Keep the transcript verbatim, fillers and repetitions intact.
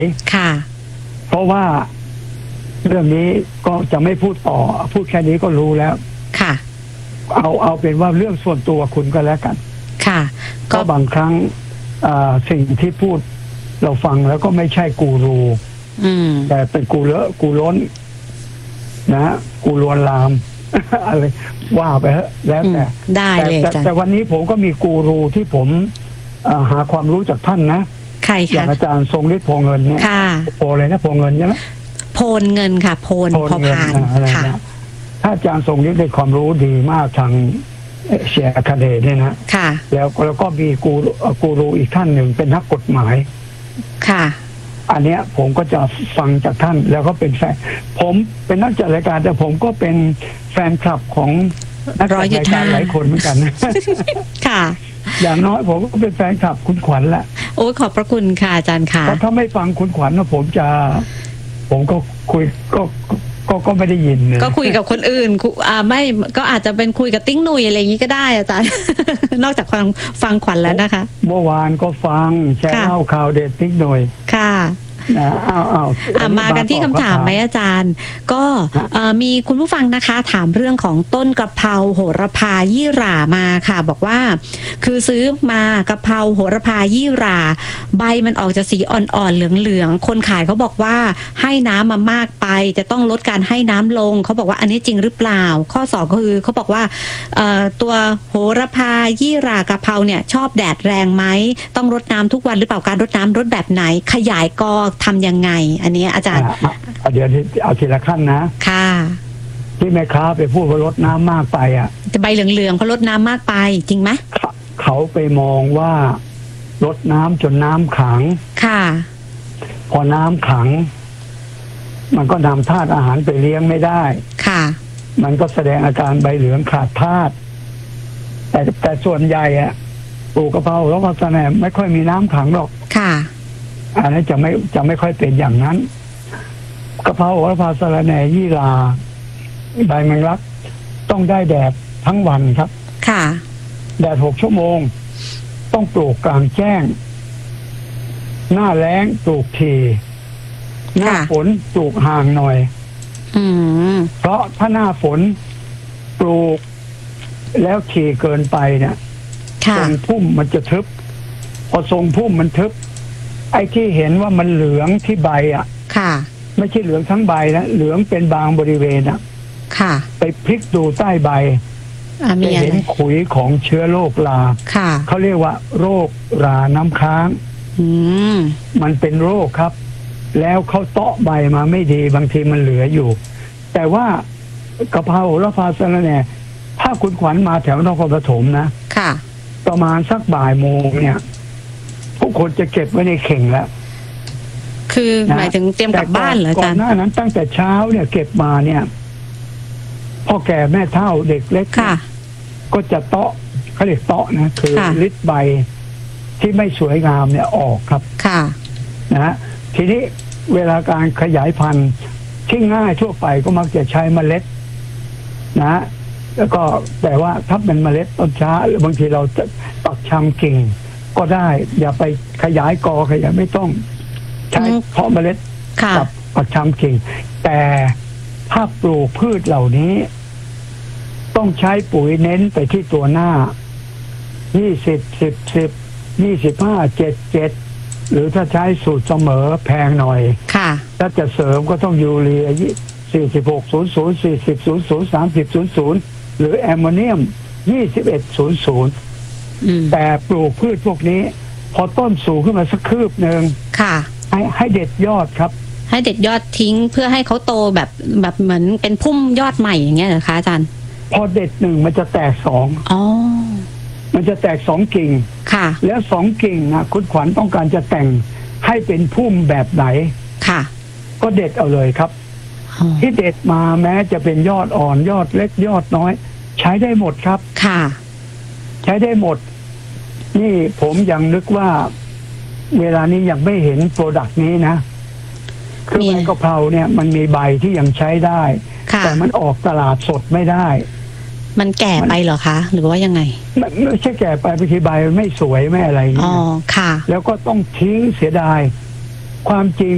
ค่ะเพราะว่าเรื่องนี้ก็จะไม่พูดต่อพูดแค่นี้ก็รู้แล้วค่ะเอาเอาเป็นว่าเรื่องส่วนตัวคุณก็แล้วกันค่ะก็บางครั้งสิ่งที่พูดเราฟังแล้วก็ไม่ใช่กูรูแต่เป็นกูเลอะกูล้นนะกูลวนลามอะไรว่าไปเถอะแล้วแต่ได้เลยจ้ะแต่วันนี้ผมก็มีกูรูที่ผมหาความรู้จากท่านนะใครคะอย่างอาจารย์ทรงฤทธิ์โพเงินเนี่ยโพเลยนะโพเงินใช่ไหมโพนเงินค่ะโพนพอพานค่ะถ้าอาจารย์ทรงฤทธิ์ได้ความรู้ดีมากทางเชียร์คาเดเนี่ยนะค่ะแล้วแล้วก็มีกูกูรูอีกท่านหนึ่งเป็นนักกฎหมายค่ะอันเนี้ยผมก็จะฟังจากท่านแล้วก็เป็นแฟนผมเป็นนักจัดรายการแต่ผมก็เป็นแฟนคลับของนักจัดรายการหลายคนเหมือนกันค่ะอย่างน้อยผมก็เป็นแฟนคลับคุณขวัญแหละโอ้ขอบพระคุณค่ะอาจารย์ค่ะถ้าไม่ฟังคุณขวัญนะผมจะผมก็คุยก็ก็ก็ไม่ได้ยินก็คุยกับคนอื่นอ่าไม่ก็อาจจะเป็นคุยกับติ้งหนุ่ยอะไรอย่างนี้ก็ได้อาจารย์นอกจากฟังฟังขวัญแล้วนะคะเมื่อวานก็ฟังแชร์เล่าข่าวเด็ดติ้งหนุ่ยค่ะอ้าวอ้าวมากันที่คำถามไหมอาจารย์ก็มีคุณผู้ฟังนะคะถามเรื่องของต้นกะเพราโหระพายี่หร่ามาค่ะบอกว่าคือซื้อมากะเพราโหระพายี่หร่าใบมันออกจะสีอ่อนๆเหลืองๆคนขายเขาบอกว่าให้น้ำมามากไปจะต้องลดการให้น้ำลงเขาบอกว่าอันนี้จริงหรือเปล่าข้อสองก็คือเขาบอกว่าตัวโหระพายี่หร่ากะเพราเนี่ยชอบแดดแรงไหมต้องรดน้ำทุกวันหรือเปล่าการรดน้ำรดแบบไหนขยายกอทำยังไงอันนี้อาจารย์เดี๋ยวเอาทีละขั้นนะค่ะที่แม่ค้าไปพูดว่าลดน้ำมากไปอ่ะจะใบเหลืองๆเพราะลดน้ำมากไปจริงไหมเขาไปมองว่าลดน้ำจนน้ำขังค่ะพอน้ำขังมันก็นำธาตุอาหารไปเลี้ยงไม่ได้ค่ะมันก็แสดงอาการใบเหลืองขาดธาตุแต่แต่ส่วนใหญ่อ่ะปลูกกะเพราแล้วก็แสดงไม่ค่อยมีน้ำขังหรอกค่ะอันนั้นจะไม่จะไม่ค่อยเป็นอย่างนั้นกะเพราโหระพาสะระแหน่ยี่หร่าใบแมงลักต้องได้แดดทั้งวันครับค่ะแดดหกชั่วโมงต้องปลูกกลางแจ้งหน้าแล้งปลูกทีหน้าฝนปลูกห่างหน่อยอืมเพราะถ้าหน้าฝนปลูกแล้วทีเกินไปเนี่ยทรงพุ่มมันจะทึบพอทรงพุ่มมันทึบไอ้ที่เห็นว่ามันเหลืองที่ใบอ่ะค่ะไม่ใช่เหลืองทั้งใบนะเหลืองเป็นบางบริเวณอ่ะค่ะไปพลิกดูใต้ใบจะเห็นขุยของเชื้อโรคราค่ะเขาเรียกว่าโรคราน้ำค้างอืมมันเป็นโรคครับแล้วเขาเตาะใบมาไม่ดีบางทีมันเหลืออยู่แต่ว่ากะเพราโหระพาสะระแหน่ถ้าคุณขวัญมาแถวนครปฐมนะค่ะประมาณสักบ่ายโมงเนี่ยพวกคนจะเก็บไว้ในเข่งแล้วคือหมายถึงเตรียมกลับบ้านเหรอก่อนหน้านั้นตั้งแต่เช้าเนี่ยเก็บมาเนี่ยพ่อแก่แม่เฒ่าเด็กเล็กก็จะเตาะเขาเรียกเตาะนะคือลิดใบที่ไม่สวยงามเนี่ยออกครับค่ะนะทีนี้เวลาการขยายพันธุ์ที่ง่ายทั่วไปก็มักจะใช้เมล็ดนะแล้วก็แต่ว่าถ้าเป็นเมล็ดต้นช้าหรือบางทีเราจะปักชำกิ่งก็ได้อย่าไปขยายกอขยายไม่ต้องใช้เพาะเมล็ดกับปักชำกิ่งแต่ถ้าปลูกพืชเหล่านี้ต้องใช้ปุ๋ยเน้นไปที่ตัวหน้ายี่สิบสิบสิบยี่สิบห้าเจ็ดเจ็ดหรือถ้าใช้สูตรเสมอแพงหน่อยค่ะถ้าจะเสริมก็ต้องยูเรียสี่สิบหกศูนย์ศูนย์สี่สิบศูนย์ศูนย์สามสิบศูนย์ศูนย์หรือแอมโมเนียมยี่สิบเอ็ดศูนย์ศูนย์แต่ปลูกพืชพวกนี้พอต้นสูงขึ้นมาสักคืบหนึ่งค่ะให้ให้เด็ดยอดครับให้เด็ดยอดทิ้งเพื่อให้เขาโตแบบแบบเหมือนเป็นพุ่มยอดใหม่อย่างเงี้ยเหรอคะอาจารย์พอเด็ดหนึ่งมันจะแตกสองอ๋อมันจะแตกสองกิ่งค่ะแล้วสองกิ่งนะคุณขวัญต้องการจะแต่งให้เป็นพุ่มแบบไหนค่ะก็เด็ดเอาเลยครับที่เด็ดมาแม้จะเป็นยอดอ่อนยอดเล็กยอดน้อยใช้ได้หมดครับค่ะใช้ได้หมดนี่ผมยังนึกว่าเวลานี้ยังไม่เห็นโปรดักต์นี้นะคือใบกะเพราเนี่ยมันมีใบที่ยังใช้ได้แต่มันออกตลาดสดไม่ได้มันแก่ไปเหรอคะหรือว่ายังไงไม่ใช่แก่ไปบางทีใบไม่สวยไม่อะไรอย่างเงี้ยอ๋อค่ะแล้วก็ต้องทิ้งเสียดายความจริง